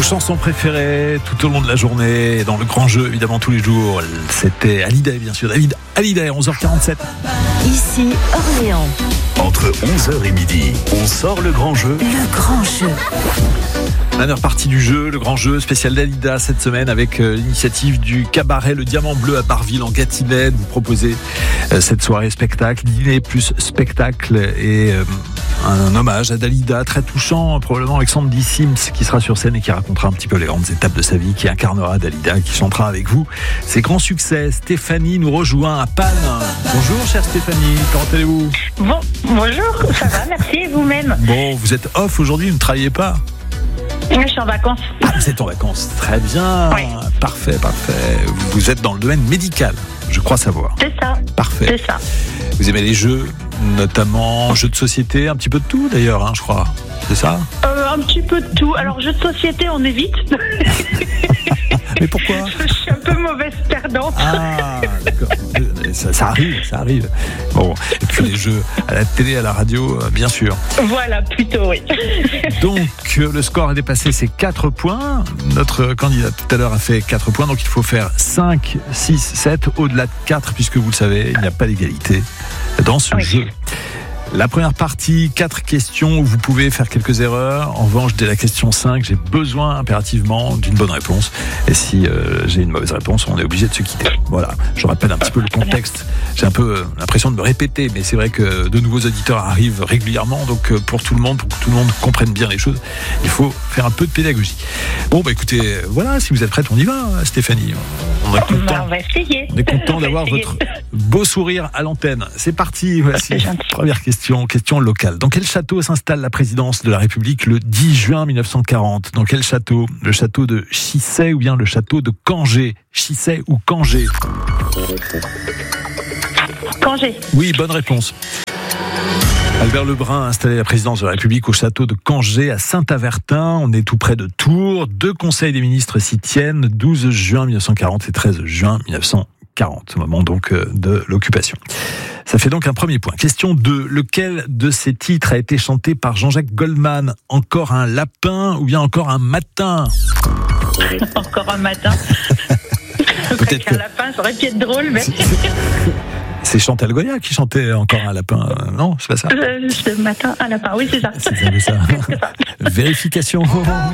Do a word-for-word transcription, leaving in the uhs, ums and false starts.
Vos chansons préférées tout au long de la journée, et dans le grand jeu évidemment tous les jours. C'était Hallyday, bien sûr. David Hallyday, onze heures quarante-sept. Ici Orléans. Entre onze heures et midi, on sort le grand jeu. Le grand jeu. Dernière partie du jeu, le grand jeu spécial d'Hallyday cette semaine avec euh, l'initiative du cabaret Le Diamant Bleu à Barville en Gâtinais. Vous proposez euh, cette soirée spectacle, dîner plus spectacle et euh, un hommage à Dalida très touchant, probablement avec Sandy Sims qui sera sur scène et qui racontera un petit peu les grandes étapes de sa vie, qui incarnera Dalida, qui chantera avec vous ses grands succès. Stéphanie nous rejoint à Pannes. Bonjour chère Stéphanie, comment allez-vous? Bon, bonjour, ça va, merci, et vous-même? Bon, vous êtes off aujourd'hui, vous ne travaillez pas? Je suis en vacances. Ah, vous êtes en vacances, très bien, oui. Parfait, parfait. Vous êtes dans le domaine médical, je crois savoir. C'est ça. Parfait. C'est ça. Vous aimez les jeux, notamment jeux de société, un petit peu de tout d'ailleurs, hein, je crois. C'est ça? euh, Un petit peu de tout. Alors, jeux de société, on évite. Mais pourquoi? Je suis un peu mauvaise perdante. Ah, d'accord. Ça, ça arrive, ça arrive. Bon, et puis les jeux à la télé, à la radio, bien sûr. Voilà, plutôt, oui. Donc, le score est dépassé, c'est quatre points. Notre candidat tout à l'heure a fait quatre points, donc il faut faire cinq, six, sept, au-delà de quatre, puisque vous le savez, il n'y a pas d'égalité dans ce oui. jeu. La première partie, quatre questions où vous pouvez faire quelques erreurs. En revanche, dès la question cinq, j'ai besoin impérativement d'une bonne réponse. Et si euh, j'ai une mauvaise réponse, on est obligé de se quitter. Voilà, je rappelle un petit peu le contexte. J'ai un peu euh, l'impression de me répéter, mais c'est vrai que de nouveaux auditeurs arrivent régulièrement. Donc euh, pour tout le monde, pour que tout le monde comprenne bien les choses, il faut faire un peu de pédagogie. Bon, bah écoutez, voilà, si vous êtes prête, on y va, Stéphanie. On est content, bah, on va essayer. on est content d'avoir essayer. votre beau sourire à l'antenne. C'est parti, voici. Première question. Question locale. Dans quel château s'installe la présidence de la République le dix juin mille neuf cent quarante? Dans quel château? Le château de Chissay ou bien le château de Cangé? Chissay ou Cangé? Cangé. Oui, bonne réponse. Albert Lebrun a installé la présidence de la République au château de Cangé à Saint-Avertin. On est tout près de Tours. Deux conseils des ministres s'y tiennent, douze juin mille neuf cent quarante et treize juin mille neuf cent quarante, au moment donc de l'occupation. Ça fait donc un premier point. Question deux. Lequel de ces titres a été chanté par Jean-Jacques Goldman? Encore un lapin ou bien encore un matin? Encore un matin. Peut-être que... un lapin, ça aurait pu être drôle, mais... C'est Chantal Goya qui chantait Encore un lapin, non? C'est pas ça? Ce matin, un lapin, oui, c'est ça. C'est ça. Vérification.